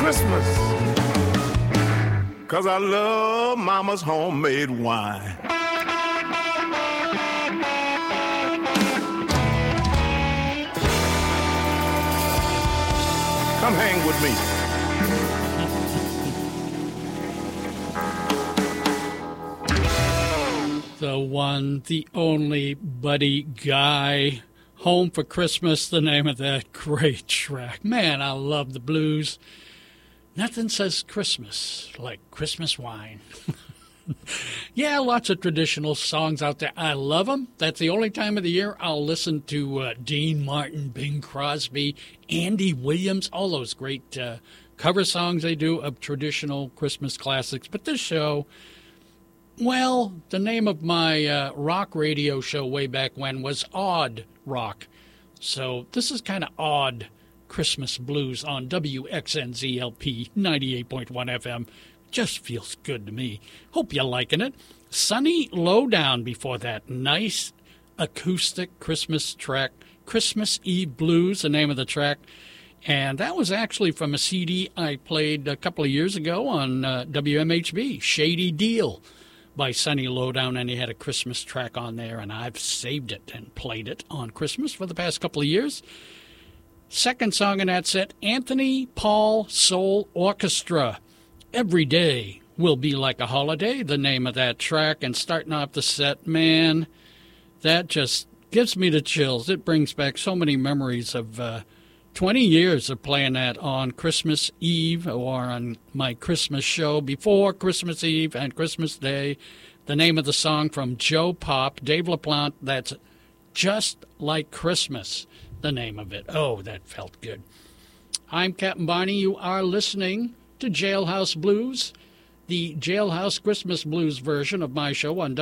Christmas, 'cause I love Mama's homemade wine. Come hang with me. The one, the only Buddy Guy. Home for Christmas, the name of that great track. Man, I love the blues. Nothing says Christmas like Christmas wine. Yeah, lots of traditional songs out there. I love them. That's the only time of the year I'll listen to Dean Martin, Bing Crosby, Andy Williams, all those great cover songs they do of traditional Christmas classics. But this show, well, the name of my rock radio show way back when was Odd Rock. So this is kind of odd Christmas blues on WXNZLP 98.1 FM. Just feels good to me. Hope you're liking it. Sunny Lowdown before that. Nice acoustic Christmas track. Christmas Eve Blues, the name of the track. And that was actually from a CD I played a couple of years ago on WMHB, Shady Deal by Sunny Lowdown, and he had a Christmas track on there, and I've saved it and played it on Christmas for the past couple of years. Second song in that set, Anthony Paul Soul Orchestra. Every Day Will Be Like a Holiday, the name of that track. And starting off the set, man, that just gives me the chills. It brings back so many memories of 20 years of playing that on Christmas Eve or on my Christmas show before Christmas Eve and Christmas Day. The name of the song from Joe Pop, Dave LaPlante, that's Just Like Christmas, the name of it. Oh, that felt good. I'm Captain Barney. You are listening to Jailhouse Blues, the Jailhouse Christmas Blues version of my show on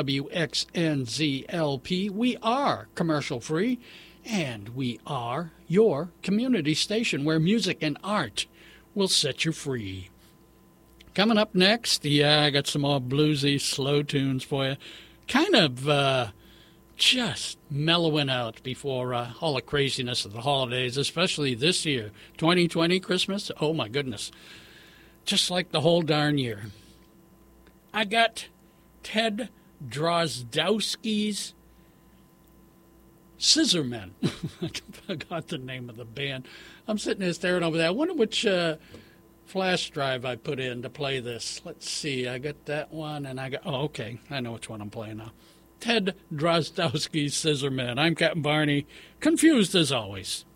WXNZLP. We are commercial-free, and we are your community station where music and art will set you free. Coming up next, I got some more bluesy, slow tunes for you. Kind of just mellowing out before all the craziness of the holidays, especially this year, 2020 Christmas. Oh, my goodness. Just like the whole darn year. I got Ted Drozdowski's Scissormen. I forgot the name of the band. I'm sitting there staring over there. I wonder which flash drive I put in to play this. Let's see. I got that one, and oh, okay. I know which one I'm playing now. Ted Drozdowski's Scissormen. I'm Captain Barney, confused as always.